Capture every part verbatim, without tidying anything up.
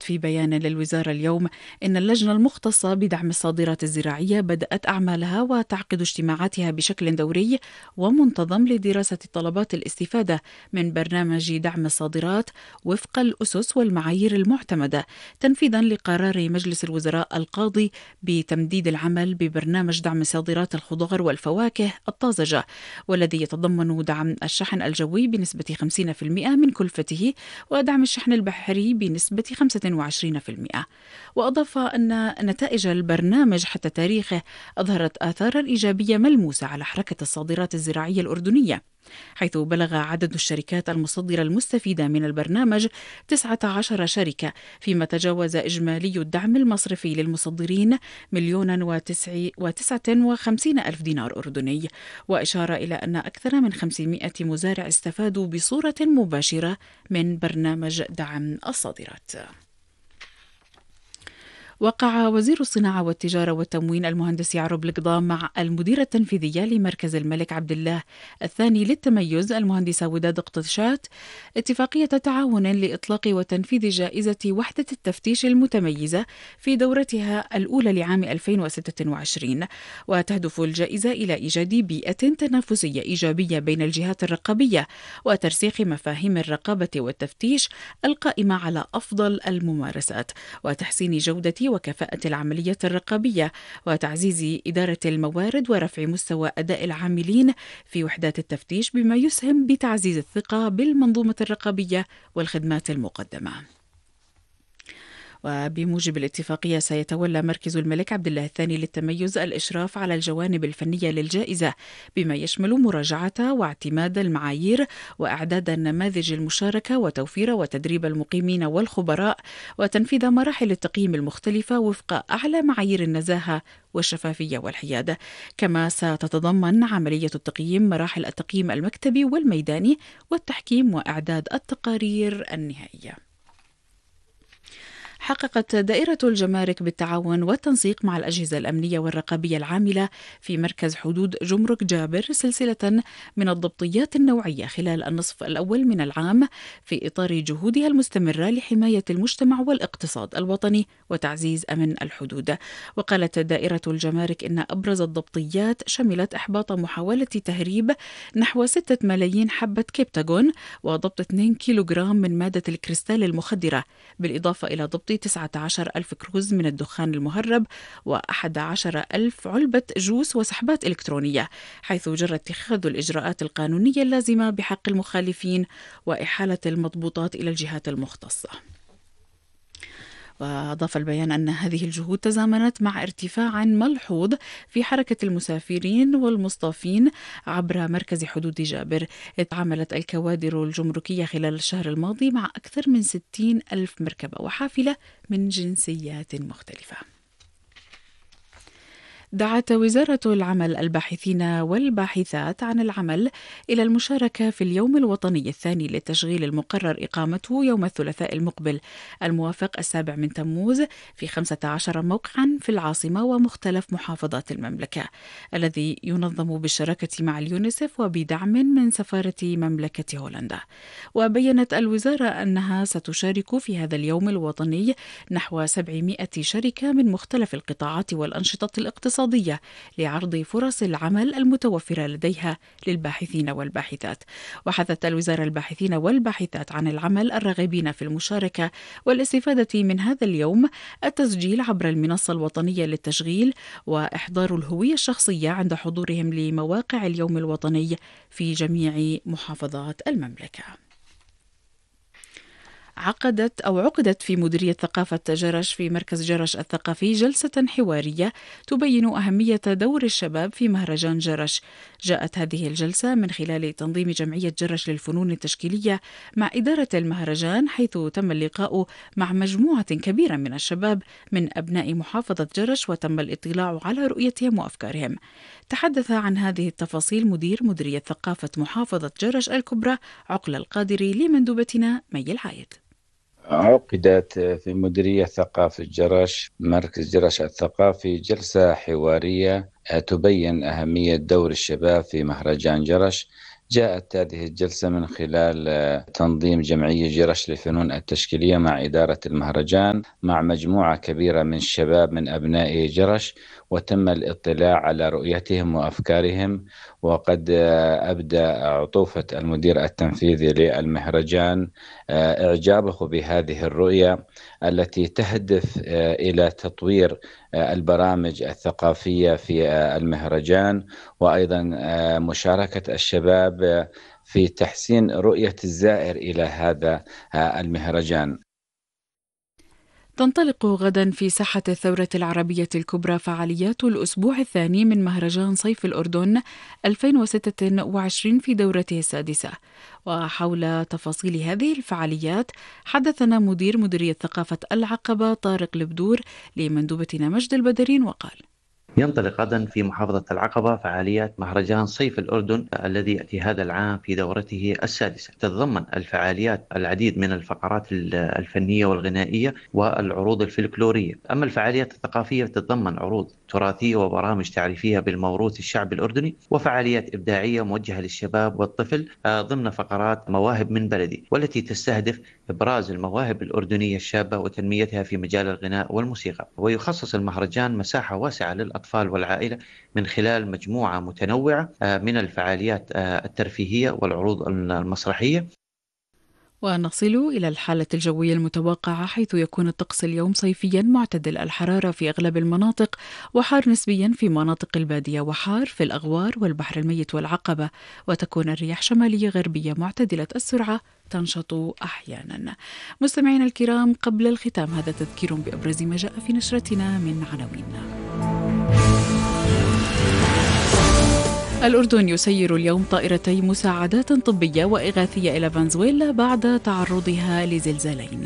في بيان للوزارة اليوم إن اللجنة المختصة بدعم الصادرات الزراعية بدأت أعمالها وتعقد اجتماعاتها بشكل دوري ومنتظم لدراسة طلبات الاستفادة من برنامج دعم الصادرات وفق الأسس والمعايير المعتمدة، تنفيذا لقرار مجلس الوزراء القاضي بتمديد العمل ببرنامج دعم صادرات الخضار والفواكه الطازجة، والذي يتضمن دعم الشحن الجوي بنسبة خمسين بالمئة من كلفته ودعم الشحن البحري بنسبة خمسة وعشرين بالمئة. وأضاف أن نتائج البرنامج حتى تاريخه أظهرت آثارا إيجابية ملموسة على حركة الصادرات الزراعية الأردنية، حيث بلغ عدد الشركات المصدرة المستفيدة من البرنامج تسعة عشر شركة، فيما تجاوز إجمالي الدعم المصرفي للمصدرين مليون وتسعة وخمسين ألف دينار أردني. وإشار إلى أن أكثر من خمسمائة مزارع استفادوا بصورة مباشرة من برنامج دعم الصادرات. وقع وزير الصناعة والتجارة والتموين المهندس يعرب القضاء مع المديرة التنفيذية لمركز الملك عبد الله الثاني للتميز المهندسة وداد قطشات اتفاقية تعاون لإطلاق وتنفيذ جائزة وحدة التفتيش المتميزة في دورتها الأولى لعام ألفين وستة وعشرين، وتهدف الجائزة إلى إيجاد بيئة تنافسية إيجابية بين الجهات الرقابية وترسيخ مفاهيم الرقابة والتفتيش القائمة على أفضل الممارسات وتحسين جودة وكفاءة العمليات الرقابية وتعزيز إدارة الموارد ورفع مستوى أداء العاملين في وحدات التفتيش، بما يسهم بتعزيز الثقة بالمنظومة الرقابية والخدمات المقدمة. وبموجب الاتفاقية سيتولى مركز الملك عبد الله الثاني للتميز الإشراف على الجوانب الفنية للجائزة، بما يشمل مراجعة واعتماد المعايير وإعداد نماذج المشاركة وتوفير وتدريب المقيمين والخبراء وتنفيذ مراحل التقييم المختلفة وفق أعلى معايير النزاهة والشفافية والحيادة. كما ستتضمن عملية التقييم مراحل التقييم المكتبي والميداني والتحكيم وإعداد التقارير النهائية. حققت دائرة الجمارك بالتعاون والتنسيق مع الأجهزة الأمنية والرقابية العاملة في مركز حدود جمرك جابر سلسلة من الضبطيات النوعية خلال النصف الأول من العام في إطار جهودها المستمرة لحماية المجتمع والاقتصاد الوطني وتعزيز أمن الحدود. وقالت دائرة الجمارك إن أبرز الضبطيات شملت إحباط محاولة تهريب نحو ستة ملايين حبة كيبتاغون وضبط اثنين كيلوغرام من مادة الكريستال المخدرة، بالإضافة إلى ضبط تسعة عشر ألف كروز من الدخان المهرب وأحد عشر ألف علبة جوس وسحبات إلكترونية، حيث جرى اتخاذ الإجراءات القانونية اللازمة بحق المخالفين وإحالة المضبوطات إلى الجهات المختصة. وأضاف البيان أن هذه الجهود تزامنت مع ارتفاع ملحوظ في حركة المسافرين والمصطافين عبر مركز حدود جابر. تعاملت الكوادر الجمركية خلال الشهر الماضي مع أكثر من ستين ألف مركبة وحافلة من جنسيات مختلفة. دعت وزارة العمل الباحثين والباحثات عن العمل إلى المشاركة في اليوم الوطني الثاني للتشغيل المقرر إقامته يوم الثلاثاء المقبل الموافق السابع من تموز في خمسة عشر موقعا في العاصمة ومختلف محافظات المملكة، الذي ينظم بالشراكة مع اليونيسف وبدعم من سفارة مملكة هولندا. وبيّنت الوزارة أنها ستشارك في هذا اليوم الوطني نحو سبعمائة شركة من مختلف القطاعات والأنشطة الاقتصادية لعرض فرص العمل المتوفرة لديها للباحثين والباحثات. وحثت الوزارة الباحثين والباحثات عن العمل الراغبين في المشاركة والاستفادة من هذا اليوم التسجيل عبر المنصة الوطنية للتشغيل وإحضار الهوية الشخصية عند حضورهم لمواقع اليوم الوطني في جميع محافظات المملكة. عقدت أو عقدت في مديرية ثقافة جرش في مركز جرش الثقافي جلسة حوارية تبين أهمية دور الشباب في مهرجان جرش. جاءت هذه الجلسة من خلال تنظيم جمعية جرش للفنون التشكيلية مع إدارة المهرجان، حيث تم اللقاء مع مجموعة كبيرة من الشباب من أبناء محافظة جرش وتم الاطلاع على رؤيتهم وأفكارهم. تحدث عن هذه التفاصيل مدير مديرية ثقافة محافظة جرش الكبرى عقل القادري لمندوبتنا مي العايد. عقدت في مديرية ثقافة جرش مركز جرش الثقافي جلسة حوارية تبين أهمية دور الشباب في مهرجان جرش جاءت هذه الجلسة من خلال تنظيم جمعية جرش للفنون التشكيلية مع إدارة المهرجان مع مجموعة كبيرة من الشباب من أبناء جرش، وتم الاطلاع على رؤيتهم وأفكارهم. وقد أبدى عطوفة المدير التنفيذي للمهرجان إعجابه بهذه الرؤية التي تهدف إلى تطوير البرامج الثقافية في المهرجان، وأيضا مشاركة الشباب في تحسين رؤية الزائر إلى هذا المهرجان. تنطلق غدا في ساحة الثورة العربية الكبرى فعاليات الأسبوع الثاني من مهرجان صيف الأردن ألفين وستة وعشرين في دورته السادسة. وحول تفاصيل هذه الفعاليات حدثنا مدير مديرية ثقافة العقبة طارق البدور لمندوبتنا مجد البدرين وقال: ينطلق غدا في محافظة العقبة فعاليات مهرجان صيف الأردن الذي يأتي هذا العام في دورته السادسة. تتضمن الفعاليات العديد من الفقرات الفنية والغنائية والعروض الفلكلورية. أما الفعاليات الثقافية تتضمن عروض تراثية وبرامج تعريفية بالموروث الشعبي الأردني، وفعاليات إبداعية موجهة للشباب والطفل ضمن فقرات مواهب من بلدي، والتي تستهدف إبراز المواهب الأردنية الشابة وتنميتها في مجال الغناء والموسيقى. ويخصص المهرجان مساحة واسعة للأطفال والعائلة من خلال مجموعة متنوعة من الفعاليات الترفيهية والعروض المسرحية. ونصل إلى الحالة الجوية المتوقعة، حيث يكون الطقس اليوم صيفيا معتدل الحرارة في أغلب المناطق، وحار نسبيا في مناطق البادية، وحار في الأغوار والبحر الميت والعقبة. وتكون الرياح شمالية غربية معتدلة السرعة تنشط أحيانا. مستمعينا الكرام، قبل الختام هذا تذكير بأبرز ما جاء في نشرتنا من عناوين. الأردن يسير اليوم طائرتي مساعدات طبية وإغاثية إلى فنزويلا بعد تعرضها لزلزالين.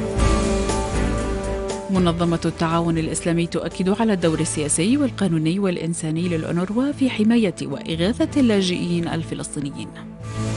منظمة التعاون الإسلامي تؤكد على الدور السياسي والقانوني والإنساني للأونروا في حماية وإغاثة اللاجئين الفلسطينيين.